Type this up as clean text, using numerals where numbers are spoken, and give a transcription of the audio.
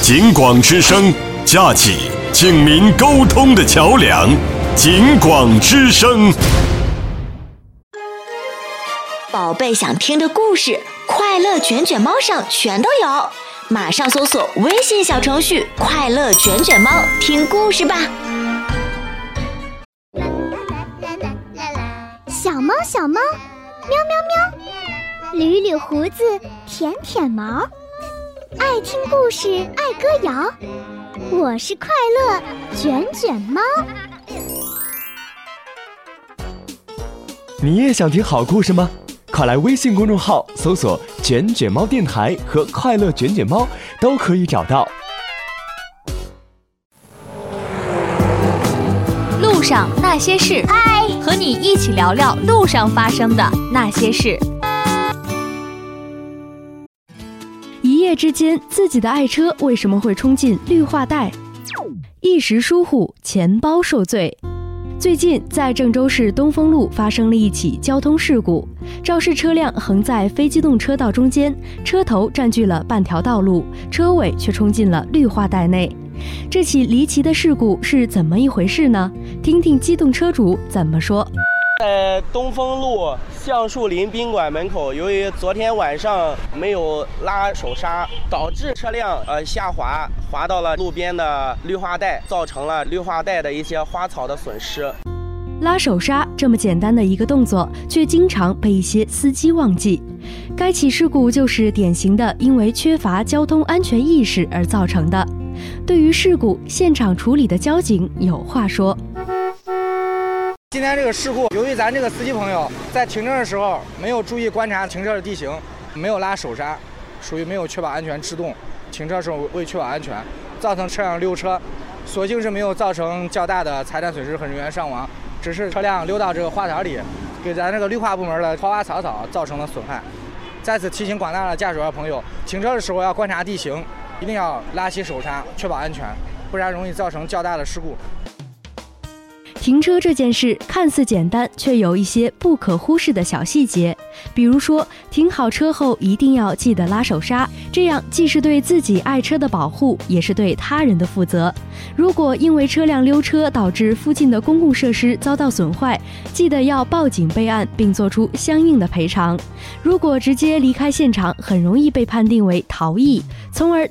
警广之声，架起警民沟通的桥梁。警广之声， 宝贝想听的故事，快乐卷卷猫上全都有，马上搜索微信小程序“快乐卷卷猫”，听故事吧。 小猫小猫，喵喵喵，捋捋胡子，舔舔毛，爱听故事，爱歌谣。我是快乐卷卷猫。 你也想听好故事吗？快来微信公众号搜索“卷卷猫电台”和“快乐卷卷猫”，都可以找到。 路上那些事， 嗨， 和你一起聊聊路上发生的那些事。 一夜之间，自己的爱车为什么会冲进绿化带？一时疏忽，钱包受罪。最近，在郑州市东风路发生了一起交通事故，肇事车辆横在非机动车道中间，车头占据了半条道路，车尾却冲进了绿化带内。这起离奇的事故是怎么一回事呢？听听机动车主怎么说。 在东风路橡树林宾馆门口，由于昨天晚上没有拉手刹，导致车辆下滑到了路边的绿化带，造成了绿化带的一些花草的损失。 拉手刹这么简单的一个动作，却经常被一些司机忘记。该起事故就是典型的因为缺乏交通安全意识而造成的。对于事故，现场处理的交警有话说。 今天这个事故，由于咱这个司机朋友在停车的时候没有注意观察停车的地形，没有拉手刹，属于没有确保安全制动，停车时候未确保安全，造成车辆溜车，所幸是没有造成较大的财产损失和人员伤亡，只是车辆溜到这个花坛里，给咱这个绿化部门的花花草草造成了损害。在此提醒广大的驾驶员朋友，停车的时候要观察地形，一定要拉起手刹，确保安全，不然容易造成较大的事故。 停车这件事看似简单，却有一些不可忽视的小细节。比如说，停好车后一定要记得拉手刹，这样既是对自己爱车的保护，也是对他人的负责。如果因为车辆溜车导致附近的公共设施遭到损坏，记得要报警备案，并做出相应的赔偿。如果直接离开现场，很容易被判定为逃逸，从而